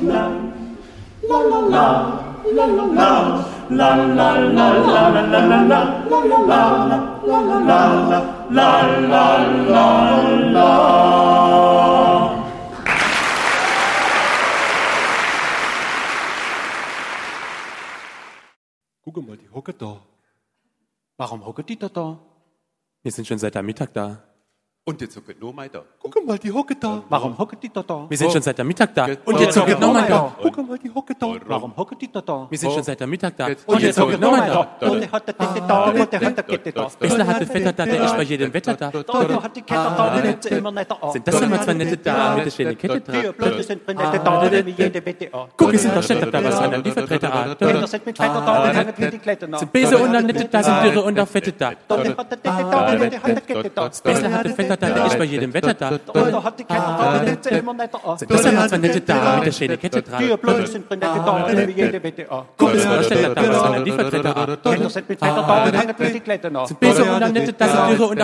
Guck mal, die hocke da. Warum hocken die da? Wir sind schon seit der Mittag da. Und jetzt hocket nur mal da. Guck mal, die hocke da. Warum hocken die da? Wir sind schon seit der Mittag da. Und jetzt hocket nochmal da. Guck mal, die hocke da. Warum hocken die da? Wir sind schon seit der Mittag da. Und jetzt hocken nochmal da. Und der hat das da, und der hat das da. Bessler hat das Wetter da, der ist bei jedem Wetter da. Der hat die Kette da, die nimmt immer netter an. Sind das immer zwei nette da mit der schönen Kette Die dran? Blöde sind nette da, die nehmen jede Wette an. Guck, es sind doch Städter da, was von der Liefertreter an. Kinder sind mit Vetter da, die hängen für die Kletten an. Sind Bese und dann nette da, sind Dürre und auch Fette da. Der hat das da, und der hat das Kette da. Bessler hat das Wetter da, der ist bei jedem Wetter da. Der hat die Kette da, die nimmt immer netter an. Sind das immer zwei nette da mit der schönen Kette Die dran? Blöde sind nette da, die nehmen jede Wette an. Guck, es sind doch Städter da, was von der Liefertreter an. Kinder sind mit Vetter da, die hängen für die Kletten an. Bese und dann nette da, sind Dürre und